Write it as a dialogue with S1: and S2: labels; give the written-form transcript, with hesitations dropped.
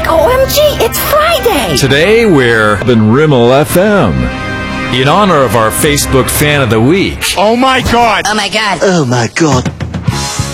S1: OMG, it's Friday!
S2: Today we're in Rimmel FM in honor of our Facebook Fan of the Week.
S3: Oh my God!
S4: Oh my God!
S5: Oh my God!